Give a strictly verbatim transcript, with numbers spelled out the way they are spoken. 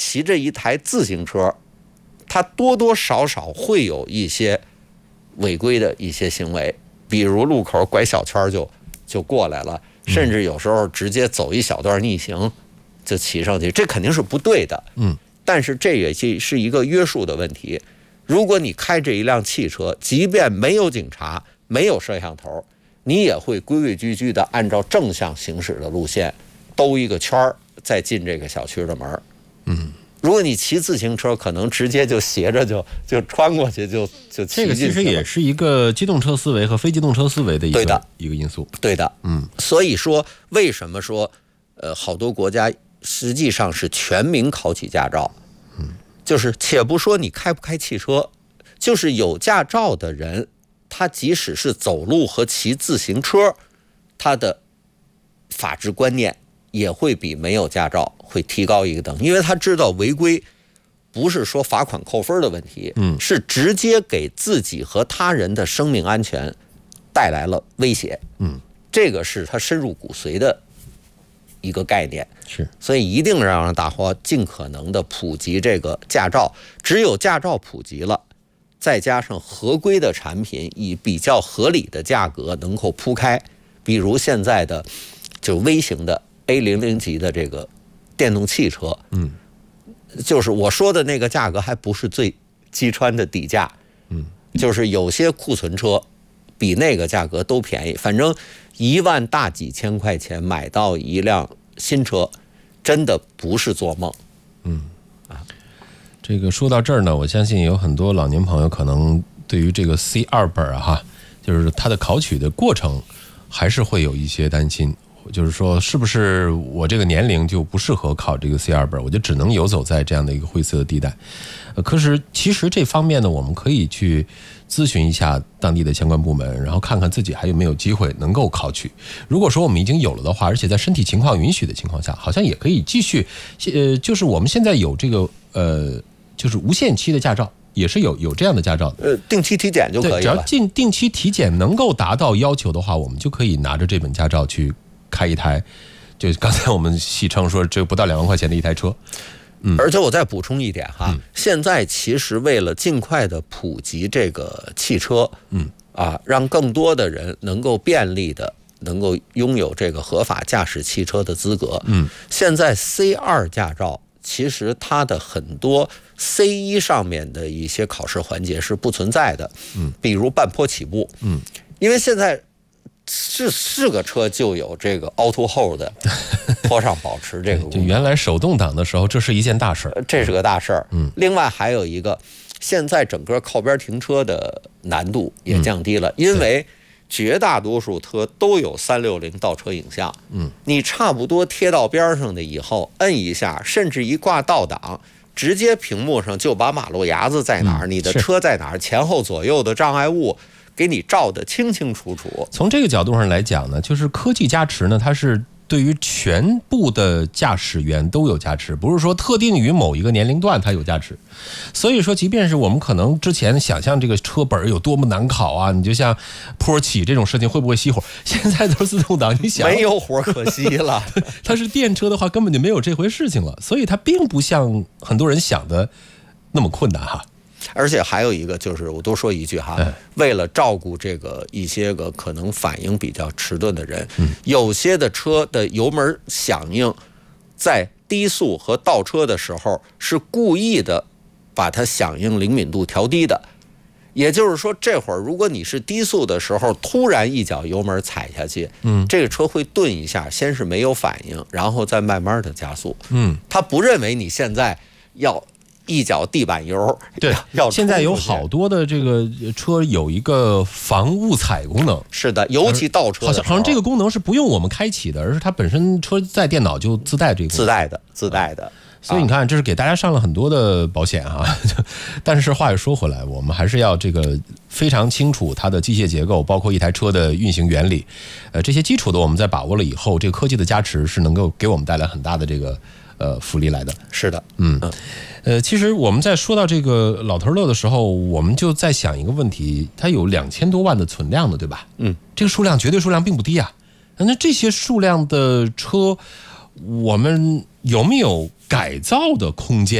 骑着一台自行车，他多多少少会有一些违规的一些行为，比如路口拐小圈就就过来了，甚至有时候直接走一小段逆行就骑上去，这肯定是不对的。 嗯， 但是这也是一个约束的问题。如果你开着一辆汽车，即便没有警察，没有摄像头，你也会规规矩矩的按照正向行驶的路线兜一个圈儿，再进这个小区的门。 嗯， 如果你骑自行车，可能直接就斜着就就穿过去，就就骑进去了。 这个其实也是一个机动车思维和非机动车思维的一个对的一个因素。 对的， 嗯， 所以说为什么说呃好多国家实际上是全民考取驾照？嗯，就是且不说你开不开汽车，就是有驾照的人，他即使是走路和骑自行车，他的法治观念也会比没有驾照会提高一个等，因为他知道违规不是说罚款扣分的问题， 嗯， 是直接给自己和他人的生命安全带来了威胁， 嗯， 这个是他深入骨髓的一个概念， 是， 所以一定要让大伙尽可能的普及这个驾照，只有驾照普及了，再加上合规的产品以比较合理的价格能够铺开，比如现在的就微型的 A 零零 级的这个电动汽车， 嗯， 就是我说的那个价格还不是最击穿的底价， 嗯， 就是有些库存车比那个价格都便宜，反正一万大几千块钱买到一辆新车，真的不是做梦。 嗯，啊，这个说到这儿呢，我相信有很多老年朋友可能对于这个 C 二 本啊，哈，就是它的考取的过程，还是会有一些担心。就是说，是不是我这个年龄就不适合考这个 C 二 本，我就只能游走在这样的一个灰色的地带？呃，可是其实这方面呢，我们可以去咨询一下当地的相关部门，然后看看自己还有没有机会能够考取。如果说我们已经有了的话，而且在身体情况允许的情况下，好像也可以继续。呃，就是我们现在有这个呃，就是无限期的驾照。也是有有这样的驾照的， 呃，定期体检就可以了。 只要定定期体检能够达到要求的话，我们就可以拿着这本驾照去开一台，就刚才我们戏称说这不到两万块钱的一台车。嗯， 而且我再补充一点哈， 嗯、 现在其实为了尽快的普及这个汽车， 嗯啊，让更多的人能够便利的能够拥有这个合法驾驶汽车的资格， 嗯， 现在 C 二 驾照其实它的很多 C 一 上面的一些考试环节是不存在的， 嗯， 比如半坡起步， 嗯， 因为现在是是个车就有这个 auto hold 的坡上保持这个功能， 就原来手动挡的时候，这是一件大事儿， 这是个大事儿。 嗯， 另外还有一个，现在整个靠边停车的难度也降低了， 嗯、 因为绝大多数车都有三六零倒车影像。 嗯， 你差不多贴到边上的以后，摁一下，甚至一挂倒档，直接屏幕上就把马路牙子在哪儿、嗯、你的车在哪儿，前后左右的障碍物给你照得清清楚楚。 从这个角度上来讲呢，就是科技加持呢，它是对于全部的驾驶员都有加持，不是说特定于某一个年龄段它有加持。所以说，即便是我们可能之前想象这个车本有多么难考啊，你就像坡起这种事情会不会熄火，现在都是自动挡，你想没有火可熄了。 它是电车的话，根本就没有这回事情了，所以它并不像很多人想的那么困难哈。 而且还有一个就是，我多说一句哈，为了照顾这个一些个可能反应比较迟钝的人， 嗯、 有些的车的油门响应在低速和倒车的时候是故意的把它响应灵敏度调低的。也就是说，这会儿如果你是低速的时候突然一脚油门踩下去， 嗯， 这个车会顿一下，先是没有反应，然后再慢慢的加速。 嗯， 他不认为你现在要一脚地板油， 对，现在有好多的这个车有一个防误踩功能， 是的，尤其倒车好像好像这个功能是不用我们开启的，而是它本身车载电脑就自带这个自带的自带的。 所以你看，这是给大家上了很多的保险啊。但是话又说回来，我们还是要这个非常清楚它的机械结构，包括一台车的运行原理，呃，这些基础的我们在把握了以后，这个科技的加持是能够给我们带来很大的这个呃福利来的。 是的， 嗯。呃，其实我们在说到这个老头乐的时候，我们就在想一个问题，它有两千多万的存量的，对吧？ 嗯， 这个数量绝对数量并不低啊。那这些数量的车，我们有没有改造的空间？